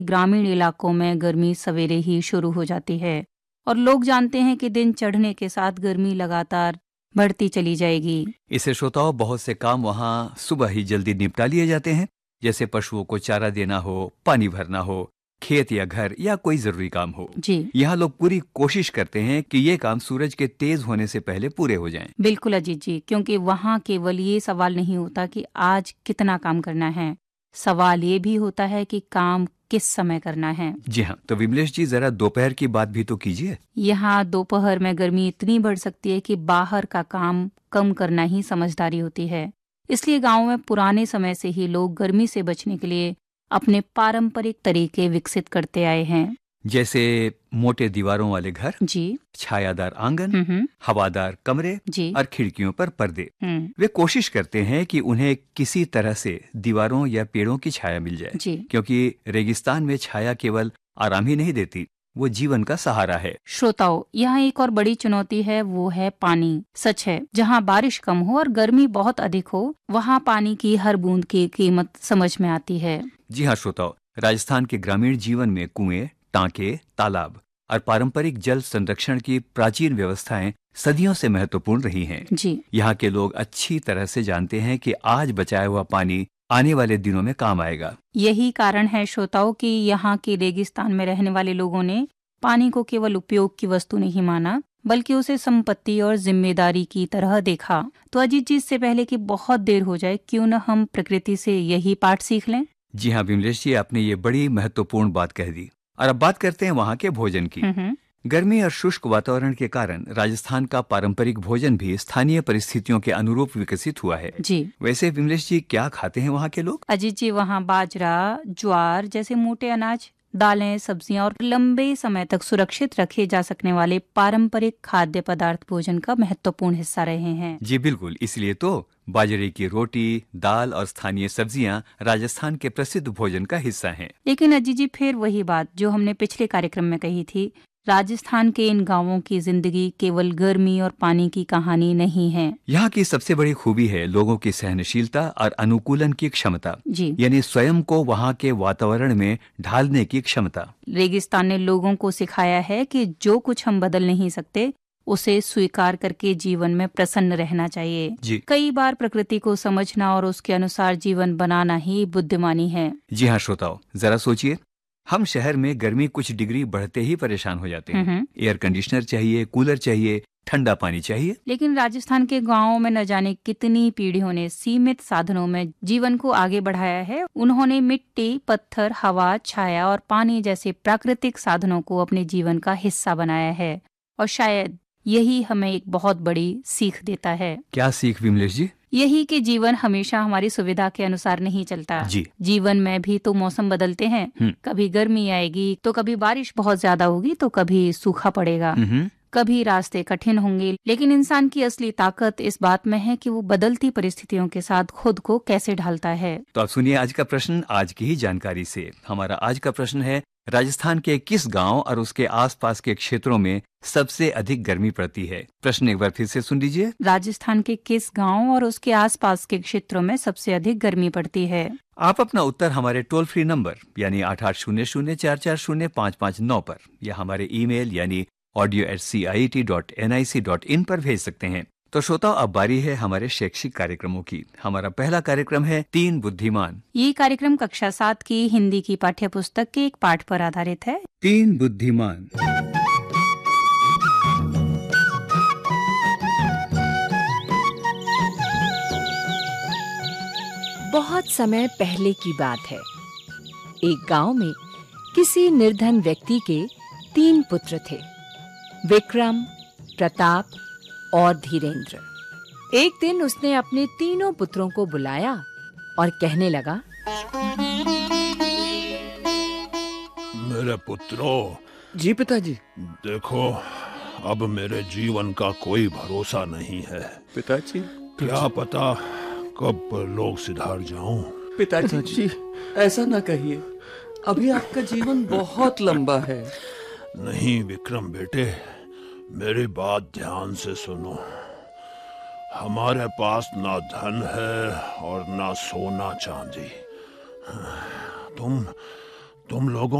ग्रामीण इलाकों में गर्मी सवेरे ही शुरू हो जाती है और लोग जानते हैं कि दिन चढ़ने के साथ गर्मी लगातार बढ़ती चली जाएगी। इसे श्रोताओं, बहुत से काम वहाँ सुबह ही जल्दी निपटा लिए जाते हैं, जैसे पशुओं को चारा देना हो, पानी भरना हो, खेत या घर या कोई जरूरी काम हो। जी यहाँ लोग पूरी कोशिश करते हैं कि ये काम सूरज के तेज होने से पहले पूरे हो जाएं। बिल्कुल अजीत जी, क्योंकि वहाँ केवल ये सवाल नहीं होता कि आज कितना काम करना है, सवाल ये भी होता है कि काम किस समय करना है। जी हाँ, तो विमलेश जी, जरा दोपहर की बात भी तो कीजिए। यहाँ दोपहर में गर्मी इतनी बढ़ सकती है कि बाहर का काम कम करना ही समझदारी होती है। इसलिए गांव में पुराने समय से ही लोग गर्मी से बचने के लिए अपने पारंपरिक तरीके विकसित करते आए हैं। जैसे मोटे दीवारों वाले घर, जी छायादार आंगन, हवादार कमरे जी और खिड़कियों पर पर्दे। वे कोशिश करते हैं कि उन्हें किसी तरह से दीवारों या पेड़ों की छाया मिल जाए, जी क्योंकि रेगिस्तान में छाया केवल आराम ही नहीं देती, वो जीवन का सहारा है। श्रोताओं, यहाँ एक और बड़ी चुनौती है, वो है पानी। सच है, जहाँ बारिश कम हो और गर्मी बहुत अधिक हो, वहाँ पानी की हर बूंद की कीमत समझ में आती है। जी हाँ श्रोताओ, राजस्थान के ग्रामीण जीवन में कुएं, टांके, तालाब और पारंपरिक जल संरक्षण की प्राचीन व्यवस्थाएं सदियों से महत्वपूर्ण रही हैं। जी यहाँ के लोग अच्छी तरह से जानते हैं कि आज बचाया हुआ पानी आने वाले दिनों में काम आएगा। यही कारण है श्रोताओं कि यहाँ के रेगिस्तान में रहने वाले लोगों ने पानी को केवल उपयोग की वस्तु नहीं माना, बल्कि उसे संपत्ति और जिम्मेदारी की तरह देखा। तो अजीत जी, इससे पहले कि बहुत देर हो जाए, क्यों न हम प्रकृति से यही पाठ सीख लें। जी हाँ विमलेश जी, आपने ये बड़ी महत्वपूर्ण बात कह दी। और अब बात करते हैं वहाँ के भोजन की। गर्मी और शुष्क वातावरण के कारण राजस्थान का पारंपरिक भोजन भी स्थानीय परिस्थितियों के अनुरूप विकसित हुआ है। जी वैसे विमलेश जी, क्या खाते हैं वहाँ के लोग? अजीत जी, वहाँ बाजरा, ज्वार जैसे मोटे अनाज, दालें, सब्जियां और लंबे समय तक सुरक्षित रखे जा सकने वाले पारंपरिक खाद्य पदार्थ भोजन का महत्वपूर्ण हिस्सा रहे हैं। जी बिल्कुल, इसलिए तो बाजरे की रोटी, दाल और स्थानीय सब्जियां राजस्थान के प्रसिद्ध भोजन का हिस्सा हैं। लेकिन अजीत जी, फिर वही बात जो हमने पिछले कार्यक्रम में कही थी, राजस्थान के इन गांवों की जिंदगी केवल गर्मी और पानी की कहानी नहीं है। यहाँ की सबसे बड़ी खूबी है लोगों की सहनशीलता और अनुकूलन की क्षमता। जी यानी स्वयं को वहाँ के वातावरण में ढालने की क्षमता। रेगिस्तान ने लोगों को सिखाया है कि जो कुछ हम बदल नहीं सकते, उसे स्वीकार करके जीवन में प्रसन्न रहना चाहिए। जी कई बार प्रकृति को समझना और उसके अनुसार जीवन बनाना ही बुद्धिमानी है। जी हाँ श्रोताओ, जरा सोचिए, हम शहर में गर्मी कुछ डिग्री बढ़ते ही परेशान हो जाते हैं। एयर कंडीशनर चाहिए, कूलर चाहिए, ठंडा पानी चाहिए। लेकिन राजस्थान के गांवों में न जाने कितनी पीढ़ियों ने सीमित साधनों में जीवन को आगे बढ़ाया है। उन्होंने मिट्टी, पत्थर, हवा, छाया और पानी जैसे प्राकृतिक साधनों को अपने जीवन का हिस्सा बनाया है, और शायद यही हमें एक बहुत बड़ी सीख देता है। क्या सीख विमलेश जी? यही कि जीवन हमेशा हमारी सुविधा के अनुसार नहीं चलता। जी जीवन में भी तो मौसम बदलते हैं। कभी गर्मी आएगी तो कभी बारिश बहुत ज्यादा होगी, तो कभी सूखा पड़ेगा, कभी रास्ते कठिन होंगे। लेकिन इंसान की असली ताकत इस बात में है कि वो बदलती परिस्थितियों के साथ खुद को कैसे ढालता है। तो आप सुनिए आज का प्रश्न, आज की ही जानकारी से। हमारा आज का प्रश्न है, राजस्थान के किस गांव और उसके आसपास के क्षेत्रों में सबसे अधिक गर्मी पड़ती है? प्रश्न एक बार फिर से सुन लीजिए। राजस्थान के किस गांव और उसके आसपास के क्षेत्रों में सबसे अधिक गर्मी पड़ती है? आप अपना उत्तर हमारे टोल फ्री नंबर यानी 8800440559 पर या हमारे ईमेल यानी audio@ciit.nic.in पर भेज सकते हैं। तो श्रोताओ, अब बारी है हमारे शैक्षिक कार्यक्रमों की। हमारा पहला कार्यक्रम है 3 बुद्धिमान। ये कार्यक्रम कक्षा 7 की हिंदी की पाठ्य पुस्तक के एक पाठ पर आधारित है। 3 बुद्धिमान। बहुत समय पहले की बात है। एक गांव में किसी निर्धन व्यक्ति के 3 पुत्र थे, विक्रम, प्रताप और धीरेन्द्र। एक दिन उसने अपने तीनों पुत्रों को बुलाया और कहने लगा, मेरे पुत्रों। जी पिताजी। देखो, अब मेरे जीवन का कोई भरोसा नहीं है। पिताजी, क्या पता कब लोग सिधार जाऊं। पिताजी, ऐसा ना कहिए, अभी आपका जीवन बहुत लंबा है। नहीं विक्रम बेटे, मेरी बात ध्यान से सुनो। हमारे पास ना धन है और ना सोना चांदी। तुम लोगों